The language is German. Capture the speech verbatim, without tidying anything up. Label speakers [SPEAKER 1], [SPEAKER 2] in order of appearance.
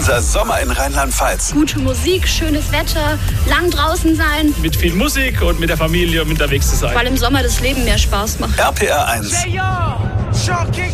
[SPEAKER 1] Unser Sommer in Rheinland-Pfalz.
[SPEAKER 2] Gute Musik, schönes Wetter, lang draußen sein.
[SPEAKER 3] Mit viel Musik und mit der Familie unterwegs zu sein.
[SPEAKER 2] Weil im Sommer das Leben mehr Spaß macht.
[SPEAKER 1] R P R eins.